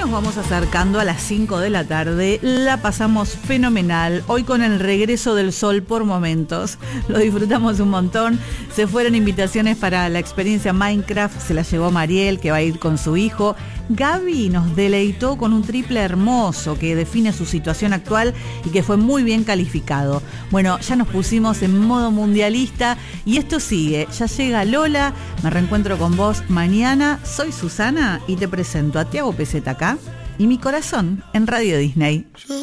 nos vamos acercando a las 5 de la tarde, la pasamos fenomenal, hoy con el regreso del sol por momentos, lo disfrutamos un montón, se fueron invitaciones para la experiencia Minecraft, se la llevó Mariel, que va a ir con su hijo, Gaby nos deleitó con un triple hermoso que define su situación actual y que fue muy bien calificado. Bueno, ya nos pusimos en modo mundialista y esto sigue, ya llega Lola, me reencuentro con vos mañana, soy Susana y te presento a Tiago Peseta acá y mi corazón en Radio Disney.